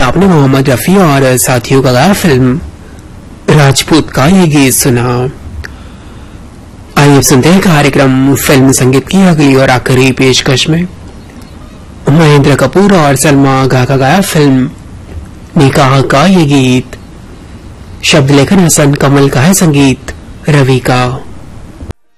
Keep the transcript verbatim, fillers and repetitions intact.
आपने मोहम्मद रफी और साथियों का गाया फिल्म राजपूत का ये गीत सुना। आइए सुनते हैं कार्यक्रम फिल्म संगीत की अगली और आखिरी पेशकश में महेंद्र कपूर और सलमा आगा का गाया फिल्म निकाह का ये गीत। शब्द लेखन हसन कमल का है, संगीत रवि का।